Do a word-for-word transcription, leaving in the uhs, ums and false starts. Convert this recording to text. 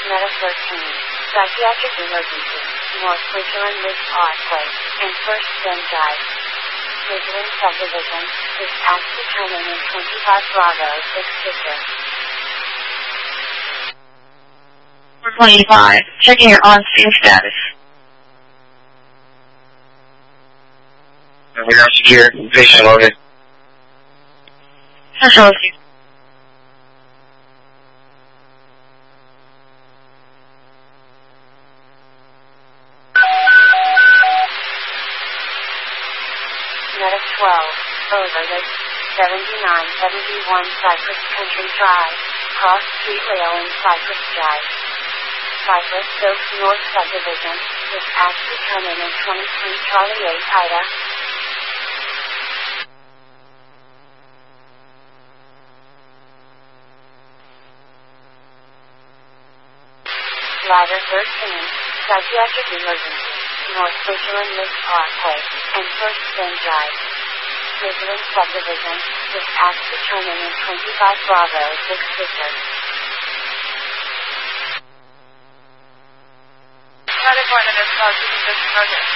Meta thirteen, psychiatric emergency, North Switzerland Lift Parkway, and First Bend Drive. Switzerland subdivision, dispatch determined in twenty-five Bravo six Victor. twenty-five, checking your on-scene status. We are secure, patient loaded. Central Meta twelve, overload, seventy-nine seventy-one Cypress Country Drive, Cross Street Rail in Cypress Drive. Cypress Oaks North Subdivision, dispatch determined in twenty-three Charlie eight Ida. Rider thirteen, psychiatric emergency, North Switzerland Lift Parkway, and First Bend Drive. Switzerland subdivision, dispatch determined in twenty-five Bravo six Victor. Credit card and it's